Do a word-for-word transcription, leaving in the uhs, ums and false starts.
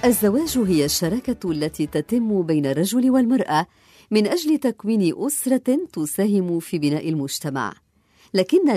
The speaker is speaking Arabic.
الزواج هي الشراكة التي تتم بين الرجل والمرأة من أجل تكوين أسرة تساهم في بناء المجتمع، لكن